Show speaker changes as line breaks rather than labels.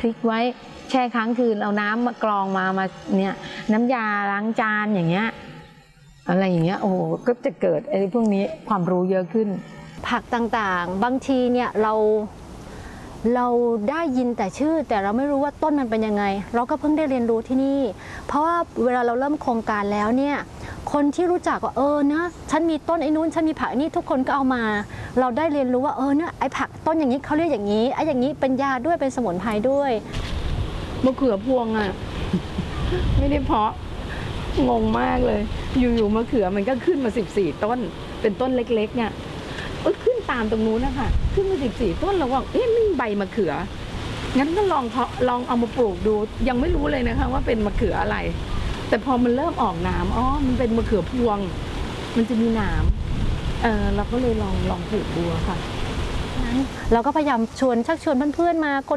พริกไว้แช่ค้างคืนเอาน้ำมากรองมาเนี่ยน้ำยาล้างจานอย่างเงี้ยอะไรอย่างเงี้ยโอ้โหก็จะเกิดไอ้พวกนี้ความรู้เยอะขึ้น
ผักต่างๆบางทีเนี่ยเราได้ยินแต่ชื่อแต่เราไม่รู้ว่าต้นมันเป็นยังไงเราก็เพิ่งได้เรียนรู้ที่นี่เพราะว่าเวลาเราเริ่มโครงการแล้วเนี่ยคนที่รู้จักว่านะฉันมีต้นไอ้นู้นฉันมีผักนี่ทุกคนก็เอามาเราได้เรียนรู้ว่าเนี่ยไอ้ผักต้นอย่างนี้เขาเรียกอย่างนี้ไอ้อย่างนี้เป็นยาด้วยเป็นสมุนไพรด้วย
มะเขือพวงอ่ะ ไม่ได้เพาะงงมากเลยอยู่ๆมะเขือมันก็ขึ้นมา14ต้นเป็นต้นเล็กๆเนี่ยขึ้นตามตรงนู้นนะคะขึ้นมา14ต้นเราว่านี่ใบมะเขืองั้นก็ลองเอามาปลูกดูยังไม่รู้เลยนะคะว่าเป็นมะเขืออะไรแต่พอมันเริ่มออกหนามมันเป็นมะเขือพวงมันจะมีหนามเราก็เลยลองปลูกดูค่ะ
เราก็พยายามชักชวนเพื่อนๆมา